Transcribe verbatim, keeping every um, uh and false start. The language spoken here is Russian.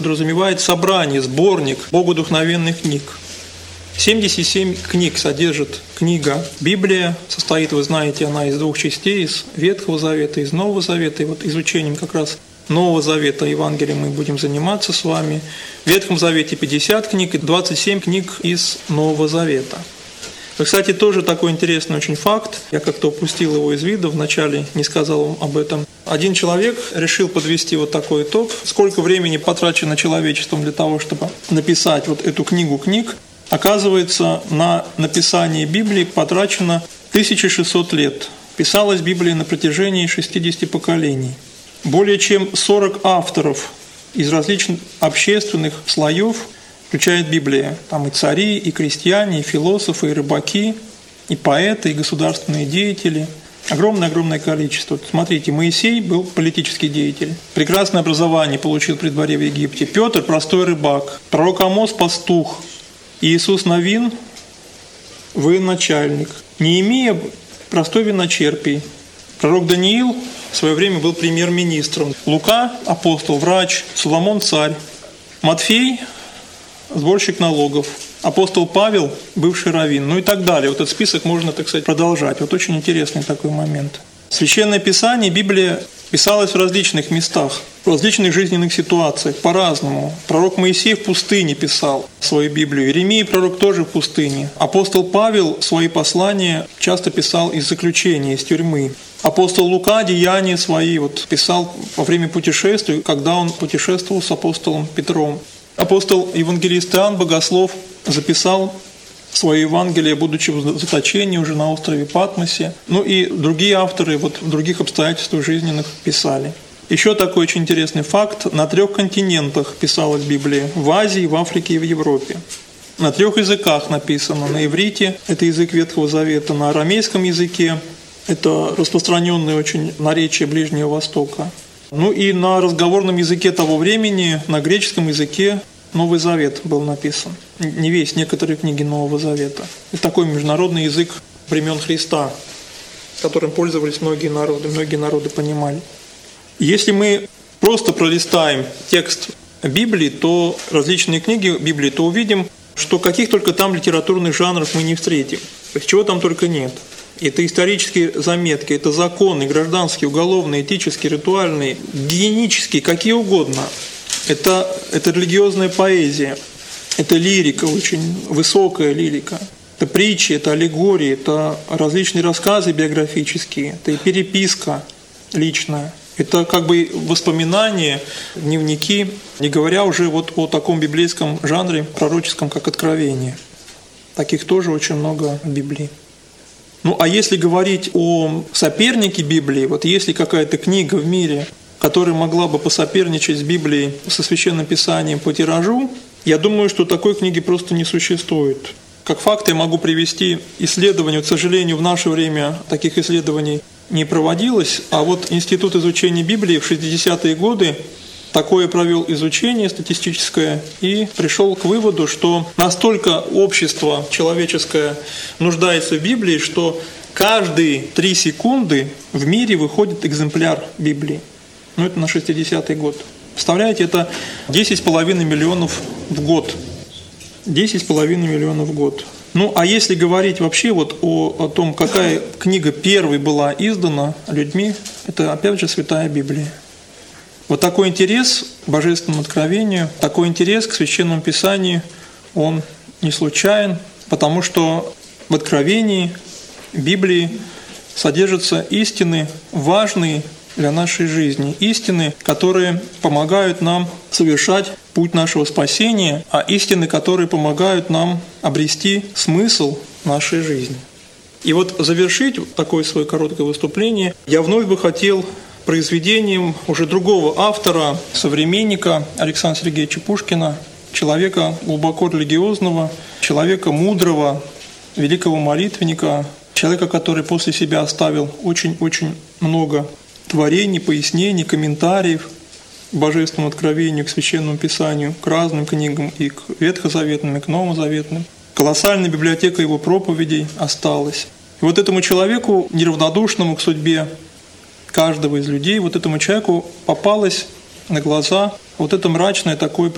подразумевает собрание, сборник богодухновенных книг. семьдесят семь книг содержит книга Библия. Состоит, вы знаете, она из двух частей, из Ветхого Завета, из Нового Завета. И вот изучением как раз Нового Завета Евангелия мы будем заниматься с вами. В Ветхом Завете пятьдесят книг и двадцать семь книг из Нового Завета. И, кстати, тоже такой интересный очень факт. Я как-то упустил его из виду, вначале не сказал вам об этом. Один человек решил подвести вот такой итог. Сколько времени потрачено человечеством для того, чтобы написать вот эту книгу книг. Оказывается, на написание Библии потрачено тысяча шестьсот лет. Писалась Библия на протяжении шестидесяти поколений. Более чем сорок авторов из различных общественных слоев включает Библия. Там и цари, и крестьяне, и философы, и рыбаки, и поэты, и государственные деятели. Огромное-огромное количество. Смотрите, Моисей был политический деятель. Прекрасное образование получил при дворе в Египте. Петр – простой рыбак. Пророк Амос – пастух. Иисус Навин – военачальник. Неемия – простой виночерпий. Пророк Даниил в свое время был премьер-министром. Лука – апостол, врач. Соломон – царь. Матфей – сборщик налогов. Апостол Павел – бывший раввин. Ну и так далее. Вот этот список можно, так сказать, продолжать. Вот очень интересный такой момент. Священное Писание, Библия писалась в различных местах, в различных жизненных ситуациях, по-разному. Пророк Моисей в пустыне писал свою Библию. Иеремия, пророк, тоже в пустыне. Апостол Павел свои послания часто писал из заключения, из тюрьмы. Апостол Лука деяния свои вот писал во время путешествий, когда он путешествовал с апостолом Петром. Апостол евангелист Иоанн, богослов, записал свое Евангелие, будучи в заточении уже на острове Патмосе. Ну и другие авторы вот в других обстоятельствах жизненных писали. Еще такой очень интересный факт. На трех континентах писалась Библия. В Азии, в Африке и в Европе. На трех языках написано. На иврите – это язык Ветхого Завета. На арамейском языке – это распространенное очень наречие Ближнего Востока. Ну и на разговорном языке того времени, на греческом языке, Новый Завет был написан. Не весь, некоторые книги Нового Завета. Это такой международный язык времен Христа, которым пользовались многие народы, многие народы понимали. Если мы просто пролистаем текст Библии, то различные книги Библии, то увидим, что каких только там литературных жанров мы не встретим. То есть чего там только нет. Это исторические заметки, это законы, гражданские, уголовные, этические, ритуальные, гигиенические, какие угодно. Это, это религиозная поэзия, это лирика, очень высокая лирика. Это притчи, это аллегории, это различные рассказы биографические, это и переписка личная. Это как бы воспоминания, дневники, не говоря уже вот о таком библейском жанре пророческом, как Откровение. Таких тоже очень много в Библии. Ну а если говорить о сопернике Библии, вот есть ли какая-то книга в мире, которая могла бы посоперничать с Библией, со Священным Писанием по тиражу, я думаю, что такой книги просто не существует. Как факт я могу привести исследования, к сожалению, в наше время таких исследований не проводилось, а вот Институт изучения Библии в шестидесятые годы такое провел изучение статистическое и пришел к выводу, что настолько общество человеческое нуждается в Библии, что каждые три секунды в мире выходит экземпляр Библии. Ну, это на шестидесятый год. Представляете, это десять с половиной миллионов в год. десять с половиной миллионов в год. Ну, а если говорить вообще вот о, о том, какая книга первой была издана людьми, это опять же Святая Библия. Вот такой интерес к Божественному откровению, такой интерес к Священному Писанию, он не случайен, потому что в Откровении Библии содержатся истины важные для нашей жизни, истины, которые помогают нам совершать путь нашего спасения, а истины, которые помогают нам обрести смысл нашей жизни. И вот завершить такое свое короткое выступление я вновь бы хотел произведением уже другого автора, современника Александра Сергеевича Пушкина, человека глубоко религиозного, человека мудрого, великого молитвенника, человека, который после себя оставил очень-очень много творений, пояснений, комментариев к Божественному откровению, к Священному Писанию, к разным книгам, и к ветхозаветным, и к новозаветным. Колоссальная библиотека его проповедей осталась. И вот этому человеку, неравнодушному к судьбе каждого из людей, вот этому человеку попалось на глаза вот это мрачное такое